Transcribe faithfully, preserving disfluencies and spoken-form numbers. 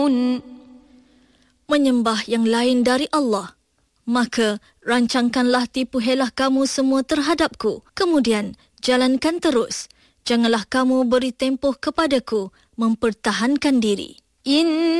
menyembah yang lain dari Allah. Maka rancangkanlah tipu helah kamu semua terhadapku. Kemudian jalankan terus. Janganlah kamu beri tempoh kepadaku mempertahankan diri. In